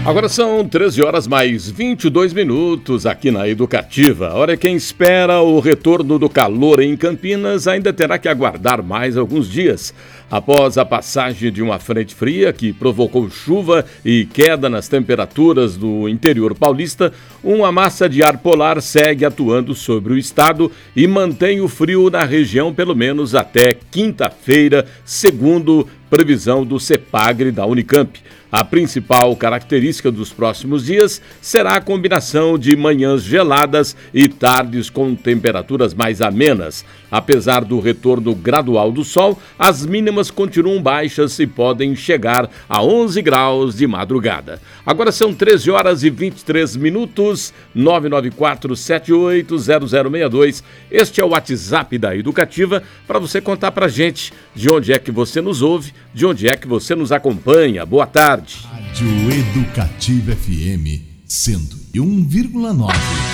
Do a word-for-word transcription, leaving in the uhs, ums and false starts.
Agora são treze horas mais vinte e dois minutos aqui na Educativa. Olha, quem espera o retorno do calor em Campinas ainda terá que aguardar mais alguns dias. Após a passagem de uma frente fria que provocou chuva e queda nas temperaturas do interior paulista, uma massa de ar polar segue atuando sobre o estado e mantém o frio na região pelo menos até quinta-feira, segundo previsão do CEPAGRE da Unicamp. A principal característica dos próximos dias será a combinação de manhãs geladas e tardes com temperaturas mais amenas. Apesar do retorno gradual do sol, as mínimas continuam baixas e podem chegar a onze graus de madrugada. Agora são treze horas e vinte e três minutos, nove nove quatro sete oito zero zero seis dois. Este é o WhatsApp da Educativa para você contar pra gente de onde é que você nos ouve, de onde é que você nos acompanha. Boa tarde. Rádio Educativa F M cento e um vírgula nove.